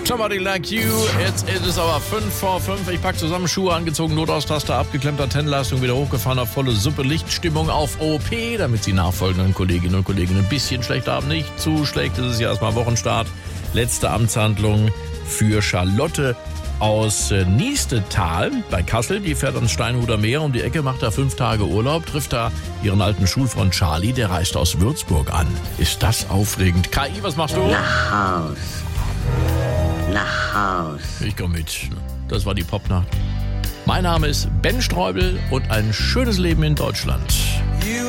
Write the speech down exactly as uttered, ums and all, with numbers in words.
Somebody Like You. Jetzt ist es aber fünf vor fünf. Ich pack zusammen, Schuhe angezogen, Notaustaste abgeklemmt, Antennenleistung wieder hochgefahren, auf volle Suppe, Lichtstimmung auf O P, damit die nachfolgenden Kolleginnen und Kollegen ein bisschen schlecht haben. Nicht zu schlecht, es ist ja erstmal Wochenstart. Letzte Amtshandlung für Charlotte aus Niestetal bei Kassel. Die fährt ans Steinhuder Meer um die Ecke, macht da fünf Tage Urlaub, trifft da ihren alten Schulfreund Charlie, der reist aus Würzburg an. Ist das aufregend? K I, was machst du? Nach Haus. Nach Haus. Ich komm mit. Das war die Popnacht. Mein Name ist Ben Streubel und ein schönes Leben in Deutschland.